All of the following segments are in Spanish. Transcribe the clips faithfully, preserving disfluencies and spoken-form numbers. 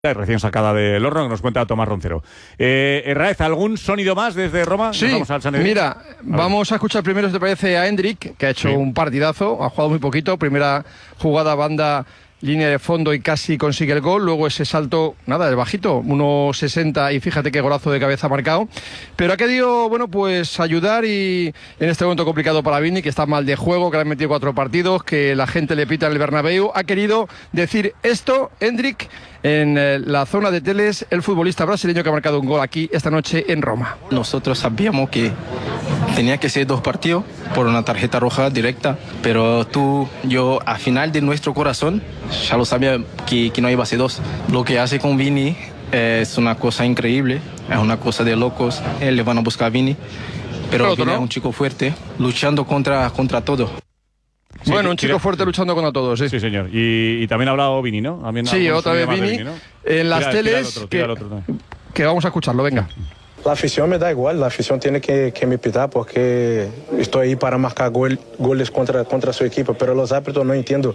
Recién sacada del horno, que nos cuenta Tomás Roncero. Eh, Herráez, ¿algún sonido más desde Roma? Sí, vamos al mira, a vamos a escuchar primero, si te parece, a Hendrik, que ha hecho sí. un partidazo, ha jugado muy poquito, primera jugada, banda, línea de fondo y casi consigue el gol, luego ese salto, nada, es bajito, uno sesenta y fíjate qué golazo de cabeza marcado, pero ha querido, bueno, pues ayudar y en este momento complicado para Vini, que está mal de juego, que le han metido cuatro partidos, que la gente le pita en el Bernabéu, ha querido decir esto, Hendrik, en eh, la zona de Teles, el futbolista brasileño que ha marcado un gol aquí esta noche en Roma. Nosotros sabíamos que tenía que ser dos partidos por una tarjeta roja directa, pero tú, yo, al final de nuestro corazón, ya lo sabía que, que no iba a ser dos. Lo que hace con Vini es una cosa increíble, es una cosa de locos. Él le van a buscar a Vini, pero, pero Vini ¿no? es un chico fuerte, luchando contra, contra todo. Sí, bueno, un chico fuerte luchando contra todos, sí. Sí, señor. Y, y también ha hablado Vini, ¿no? También sí, otra vez Vini. Vini ¿no? En las tira, teles, tira otro, que, otro, que vamos a escucharlo, venga. La afición me da igual, la afición tiene que, que me pitar porque estoy ahí para marcar gol, goles contra, contra su equipo, pero los árbitros no entiendo.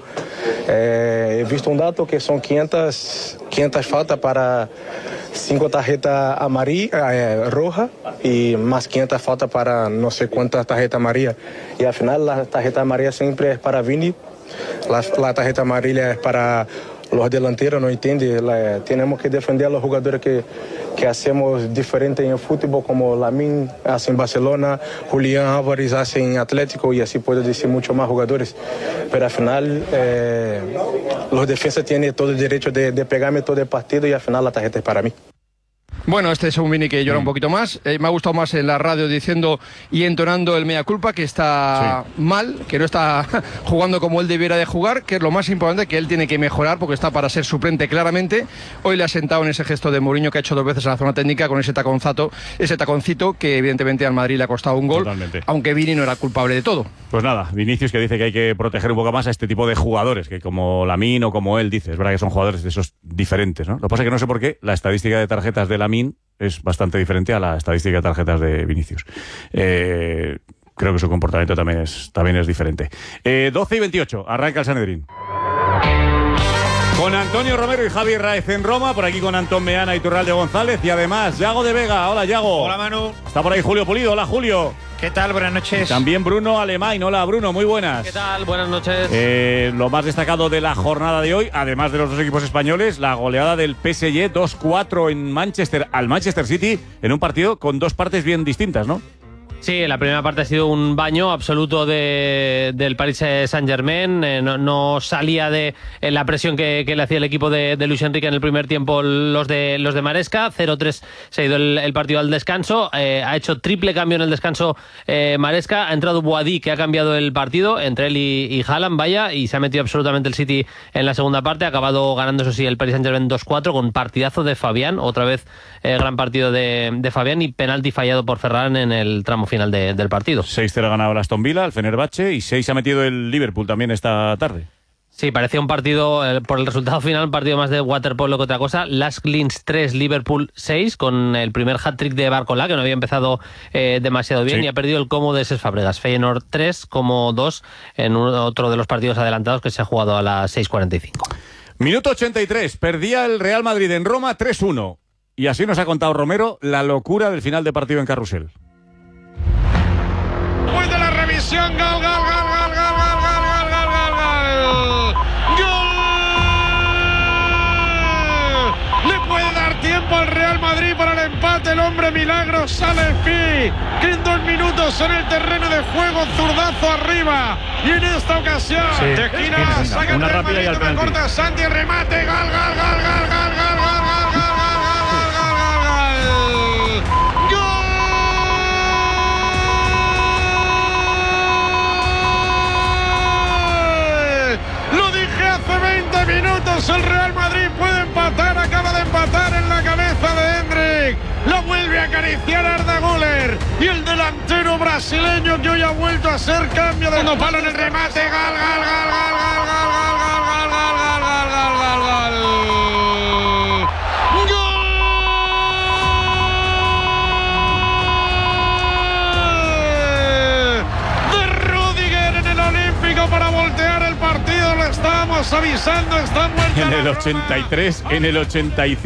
Eh, he visto un dato que son quinientas, quinientas faltas para cinco tarjetas amarillas, eh, rojas y más quinientas faltas para no sé cuántas tarjetas amarillas. Y al final la tarjeta amarilla siempre es para Vini, la, la tarjeta amarilla es para los delanteros, no entiende. La, tenemos que defender a los jugadores que, que hacemos diferente en el fútbol, como Lamine hace en Barcelona, Julián Álvarez hace en Atlético y así puedo decir muchos más jugadores. Pero al final eh, los defensas tienen todo el derecho de, de pegarme todo el partido y al final la tarjeta es para mí. Bueno, este es un Vini que llora mm. un poquito más. Eh, me ha gustado más en la radio diciendo y entonando el mea culpa, que está sí. mal, que no está jugando como él debiera de jugar, que es lo más importante, que él tiene que mejorar porque está para ser suplente claramente. Hoy le ha sentado en ese gesto de Mourinho que ha hecho dos veces en la zona técnica con ese taconzato, ese taconcito que evidentemente al Madrid le ha costado un gol, Totalmente. Aunque Vini no era culpable de todo. Pues nada, Vinicius, que dice que hay que proteger un poco más a este tipo de jugadores, que como Lamine o como él dice, es verdad que son jugadores de esos diferentes, ¿no? Lo que pasa es que no sé por qué la estadística de tarjetas de Lamine es bastante diferente a la estadística de tarjetas de Vinicius. Eh, creo que su comportamiento también es, también es diferente. Eh, doce y veintiocho, arranca el Sanedrín. Con Antonio Romero y Javi Herráez en Roma, por aquí con Antón Meana y Turralde González y además Yago de Vega. Hola, Yago. Hola, Manu. Está por ahí Julio Pulido. Hola, Julio. ¿Qué tal? Buenas noches. Y también Bruno Alemán. Hola, Bruno. Muy buenas. ¿Qué tal? Buenas noches. Eh, lo más destacado de la jornada de hoy, además de los dos equipos españoles, la goleada del P S G dos cuatro en Manchester al Manchester City en un partido con dos partes bien distintas, ¿no? Sí, la primera parte ha sido un baño absoluto de, del Paris Saint-Germain. Eh, no, no salía de eh, la presión que, que le hacía el equipo de, de Luis Enrique en el primer tiempo los de los de Maresca. cero tres se ha ido el, el partido al descanso. Eh, ha hecho triple cambio en el descanso eh, Maresca. Ha entrado Boadí, que ha cambiado el partido entre él y, y Haaland, vaya, y se ha metido absolutamente el City en la segunda parte. Ha acabado ganando, eso sí, el Paris Saint-Germain dos cuatro con partidazo de Fabián. Otra vez eh, gran partido de, de Fabián y penalti fallado por Ferran en el tramo final de, del partido. seis cero ha ganado el Aston Villa, el Fenerbahce, y seis ha metido el Liverpool también esta tarde. Sí, parecía un partido, eh, por el resultado final, un partido más de waterpolo que otra cosa. Lask Linz tres, Liverpool seis, con el primer hat-trick de Barcola, que no había empezado eh, demasiado bien, sí. Y ha perdido el Como de Cesc Fábregas. Feyenoord tres, Como dos, en un, otro de los partidos adelantados que se ha jugado a las seis cuarenta y cinco. Minuto ochenta y tres, perdía el Real Madrid en Roma tres uno. Y así nos ha contado Romero la locura del final de partido en Carrusel. Después de la revisión, gol, gol, gol, gol, gol, gol, gol, gol, gol, gol, gol. Le puede dar tiempo al Real Madrid para el empate. El hombre milagro sale Pi, que en dos minutos en el terreno de juego, zurdazo arriba. Y en esta ocasión, sí, de esquina, saca el Real Madrid, no me corta Santi, el remate, gol, gol, gol, gol, gol, gol, gol, gol. veinte minutos, el Real Madrid puede empatar, acaba de empatar en la cabeza de Hendrik, lo vuelve a acariciar Arda Güler y el delantero brasileño que hoy ha vuelto a ser cambio de segundo palo en el remate, gol, gol, gol, gol, gol, gol, gol, gol, gol, gol, gol, gol, gol, gol de Rüdiger en el Olímpico para voltear el partido, lo estábamos avisando. pisando, está muerta. En el la ochenta y tres, en el ochenta y cinco.